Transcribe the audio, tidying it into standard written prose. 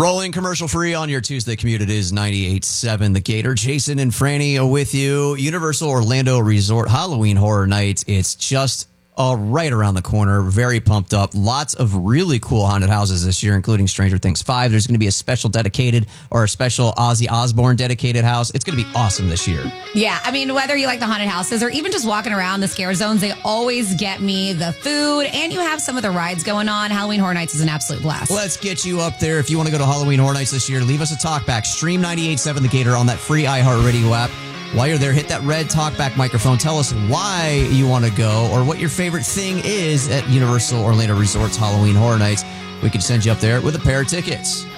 Rolling commercial free on your Tuesday commute. It is 98.7 The Gator. Jason and Franny are with you. Universal Orlando Resort Halloween Horror Nights. It's just right around the corner. Very pumped up. Lots of really cool haunted houses this year, including Stranger Things 5. There's going to be a special dedicated or a special Ozzy Osbourne dedicated house. It's going to be awesome this year. Yeah, I mean, whether you like the haunted houses or even just walking around the scare zones, they always get me. The food, and you have some of the rides going on. Halloween Horror Nights is an absolute blast. Let's get you up there. If you want to go to Halloween Horror Nights this year, leave us a talkback. Stream 98.7 The Gator on that free iHeartRadio app. While you're there, hit that red talkback microphone. Tell us why you want to go or what your favorite thing is at Universal Orlando Resort's Halloween Horror Nights. We can send you up there with a pair of tickets.